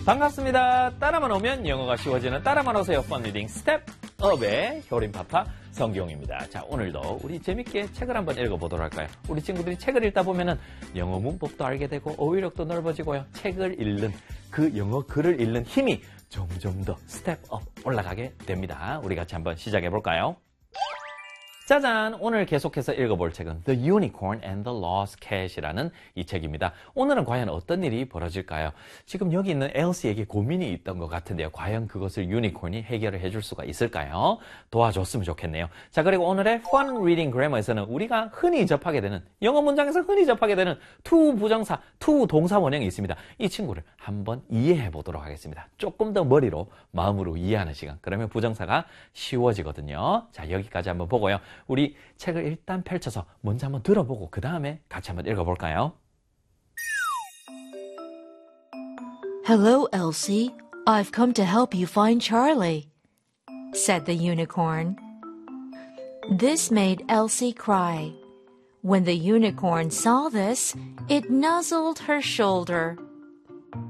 반갑습니다. 따라만 오면 영어가 쉬워지는 따라만 오세요. 펀 리딩 스텝업의 효림파파 성기용입니다. 자, 오늘도 우리 재밌게 책을 한번 읽어보도록 할까요? 우리 친구들이 책을 읽다 보면은 영어 문법도 알게 되고 어휘력도 넓어지고요. 책을 읽는 그 영어 글을 읽는 힘이 점점 더 스텝업 올라가게 됩니다. 우리 같이 한번 시작해 볼까요? 짜잔! 오늘 계속해서 읽어볼 책은 The Unicorn and the Lost Cat이라는 이 책입니다. 오늘은 과연 어떤 일이 벌어질까요? 지금 여기 있는 엘시에게 고민이 있던 것 같은데요. 과연 그것을 유니콘이 해결을 해줄 수가 있을까요? 도와줬으면 좋겠네요. 자, 그리고 오늘의 Fun Reading Grammar에서는 우리가 흔히 접하게 되는, 영어 문장에서 흔히 접하게 되는 to 부정사, to 동사 원형이 있습니다. 이 친구를 한번 이해해 보도록 하겠습니다. 조금 더 머리로, 마음으로 이해하는 시간. 그러면 부정사가 쉬워지거든요. 자, 여기까지 한번 보고요. 우리 책을 일단 펼쳐서 먼저 한번 들어보고 그 다음에 같이 한번 읽어볼까요? Hello, Elsie. I've come to help you find Charlie, said the unicorn. This made Elsie cry. When the unicorn saw this, it nuzzled her shoulder.